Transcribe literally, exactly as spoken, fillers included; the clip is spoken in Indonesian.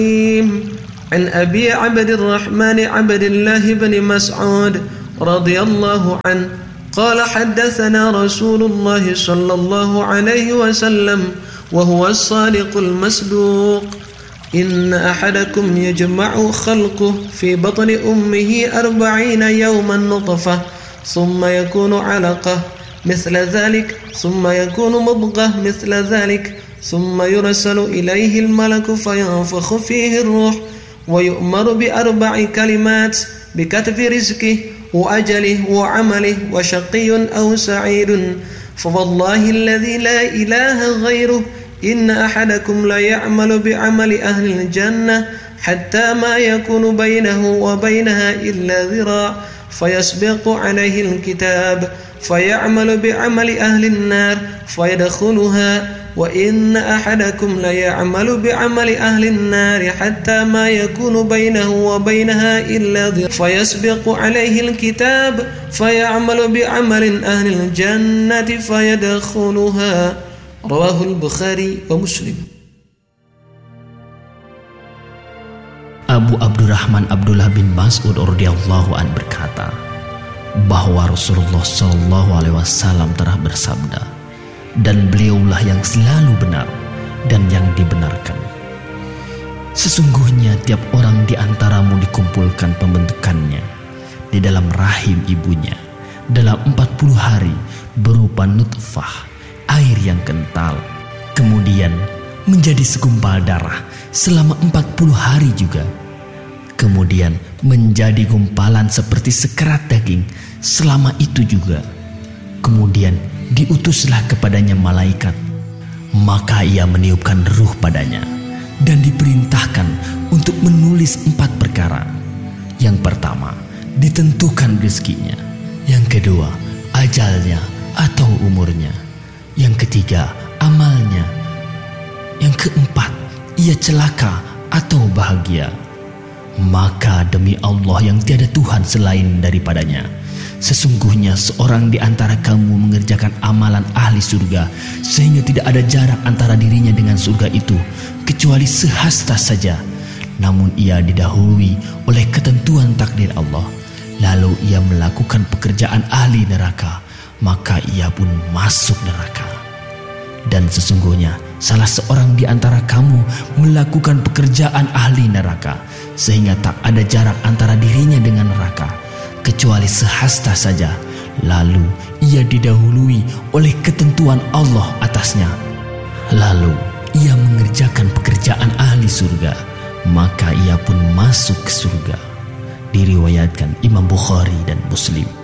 عن أبي عبد الرحمن عبد الله بن مسعود رضي الله عنه قال حدثنا رسول الله صلى الله عليه وسلم وهو الصادق المصدوق إن أحدكم يجمع خلقه في بطن أمه أربعين يوما نطفة ثم يكون علقة مثل ذلك ثم يكون مضغة مثل ذلك ثم يرسل إليه الملك فينفخ فيه الروح ويؤمر بأربع كلمات بكتب رزقه وأجله وعمله وشقي أو سعيد فوالله الذي لا إله غيره إن أحدكم لا يعمل بعمل أهل الجنة حتى ما يكون بينه وبينها إلا ذراع فيسبق عليه الكتاب فيعمل بعمل أهل النار فيدخلها وإن أحدكم ليعمل بعمل أهل النار حتى ما يكون بينه وبينها إلا ذراع فيسبق عليه الكتاب فيعمل بعمل أهل الجنة فيدخلها رواه البخاري ومسلم. Abu Abdurrahman Abdullah bin Mas'ud radhiyallahu an berkata bahwa Rasulullah shallallahu alaihi wasallam telah bersabda, dan beliaulah yang selalu benar dan yang dibenarkan. Sesungguhnya tiap orang di antaramu dikumpulkan pembentukannya di dalam rahim ibunya dalam empat puluh hari berupa nutfah, air yang kental, kemudian menjadi segumpal darah selama empat puluh hari juga, kemudian menjadi gumpalan seperti sekerat daging selama itu juga, kemudian diutuslah kepadanya malaikat, maka ia meniupkan ruh padanya dan diperintahkan untuk menulis empat perkara. Yang pertama, ditentukan rezekinya. Yang kedua, ajalnya atau umurnya. Yang ketiga, amalnya. Yang keempat, ia celaka atau bahagia. Maka demi Allah yang tiada Tuhan selain daripadanya, sesungguhnya seorang di antara kamu mengerjakan amalan ahli surga sehingga tidak ada jarak antara dirinya dengan surga itu kecuali sehasta saja. Namun ia didahului oleh ketentuan takdir Allah. Lalu ia melakukan pekerjaan ahli neraka, maka ia pun masuk neraka. Dan sesungguhnya salah seorang di antara kamu melakukan pekerjaan ahli neraka sehingga tak ada jarak antara dirinya dengan neraka kecuali sehasta saja. Lalu ia didahului oleh ketentuan Allah atasnya. Lalu ia mengerjakan pekerjaan ahli surga, maka ia pun masuk ke surga. Diriwayatkan Imam Bukhari dan Muslim.